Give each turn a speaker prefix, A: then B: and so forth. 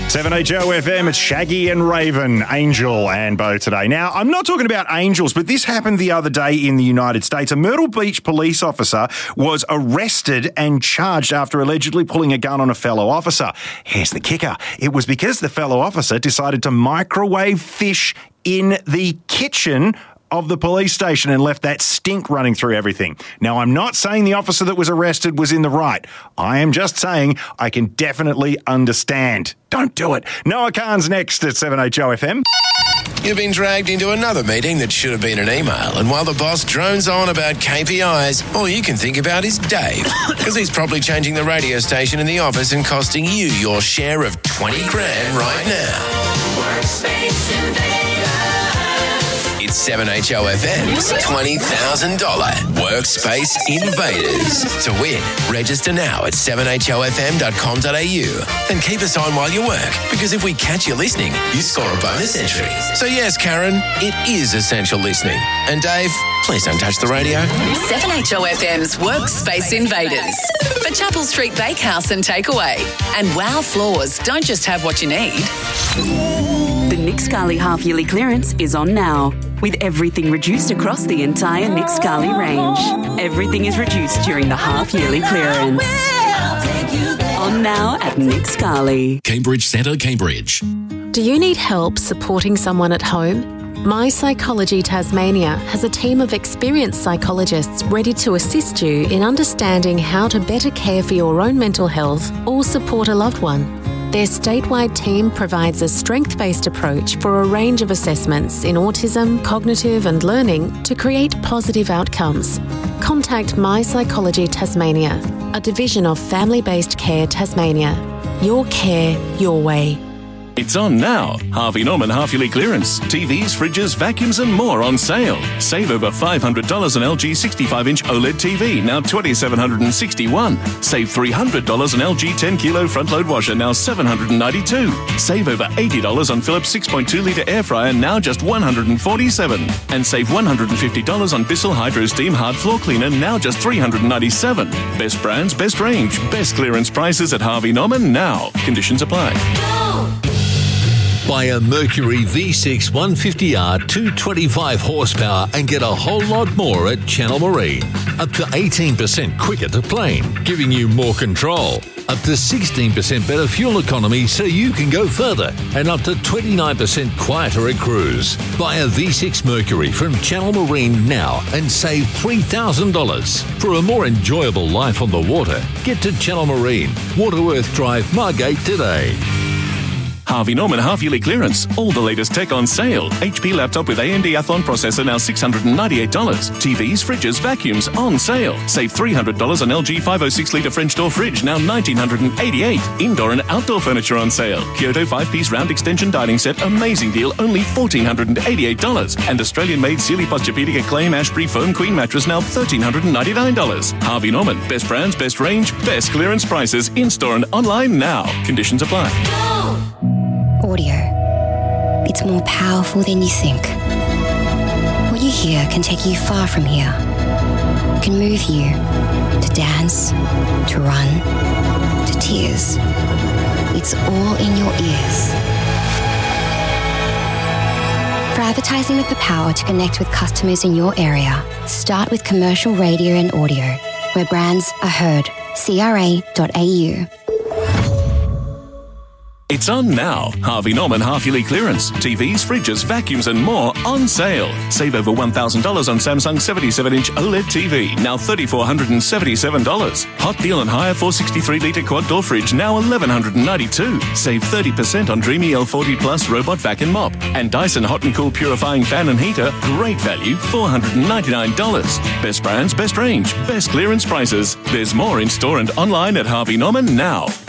A: 7HO FM, it's Shaggy and Raven, Angel and Bo today. Now, I'm not talking about angels, but this happened the other day in the United States. A Myrtle Beach police officer was arrested and charged after allegedly pulling a gun on a fellow officer. Here's the kicker. It was because the fellow officer decided to microwave fish in the kitchen of the police station and left that stink running through everything. Now, I'm not saying the officer that was arrested was in the right. I am just saying I can definitely understand. Don't do it. Noah Khan's next at 7HO FM.
B: You've been dragged into another meeting that should have been an email, and while the boss drones on about KPIs, all you can think about is Dave, because he's probably changing the radio station in the office and costing you your share of 20 grand right now. Workspace Invaders. It's 7HO FM's $20,000 Workspace Invaders. To win, register now at 7HOFM.com.au and keep us on while you work, because if we catch you listening, you score a bonus entry. So yes, Karen, it is essential listening. And Dave, please don't touch the radio.
C: 7HO FM's Workspace Invaders. For Chapel Street Bakehouse and Takeaway. And Wow Floors don't just have what you need.
D: The Nick Scali half-yearly clearance is on now, with everything reduced across the entire Nick Scali range. Everything is reduced during the half-yearly clearance. On now at Nick Scali.
E: Cambridge Centre, Cambridge.
F: Do you need help supporting someone at home? My Psychology Tasmania has a team of experienced psychologists ready to assist you in understanding how to better care for your own mental health or support a loved one. Their statewide team provides a strength-based approach for a range of assessments in autism, cognitive and learning to create positive outcomes. Contact My Psychology Tasmania, a division of Family-Based Care Tasmania. Your care, your way.
E: It's on now. Harvey Norman half-yearly clearance. TVs, fridges, vacuums and more on sale. Save over $500 on LG 65-inch OLED TV, now $2,761. Save $300 on LG 10-kilo front-load washer, now $792. Save over $80 on Philips 6.2-litre air fryer, now just $147. And save $150 on Bissell Hydro Steam hard floor cleaner, now just $397. Best brands, best range, best clearance prices at Harvey Norman now. Conditions apply.
G: Buy a Mercury V6 150R 225 horsepower and get a whole lot more at Channel Marine. Up to 18% quicker to plane, giving you more control. Up to 16% better fuel economy so you can go further. And up to 29% quieter at cruise. Buy a V6 Mercury from Channel Marine now and save $3,000. For a more enjoyable life on the water, get to Channel Marine, Waterworth Drive, Margate today.
E: Harvey Norman half-yearly clearance. All the latest tech on sale. HP laptop with AMD Athlon processor, now $698. TVs, fridges, vacuums on sale. Save $300 on LG 506-litre French door fridge, now $1,988. Indoor and outdoor furniture on sale. Kyoto 5-piece round extension dining set, amazing deal, only $1,488. And Australian-made Sealy Posturepedic Acclaim Ashbury foam queen mattress, now $1,399. Harvey Norman, best brands, best range, best clearance prices, in-store and online now. Conditions apply.
H: Audio. It's more powerful than you think. What you hear can take you far from here. It can move you to dance, to run, to tears. It's all in your ears. For advertising with the power to connect with customers in your area, start with commercial radio and audio, where brands are heard. CRA.au.
E: It's on now. Harvey Norman half-yearly clearance. TVs, fridges, vacuums and more on sale. Save over $1,000 on Samsung 77-inch OLED TV, now $3,477. Hot deal on hire 463-litre quad-door fridge, now $1,192. Save 30% on Dreamy L40 Plus robot vac and mop. And Dyson Hot and Cool purifying fan and heater, great value, $499. Best brands, best range, best clearance prices. There's more in store and online at Harvey Norman now.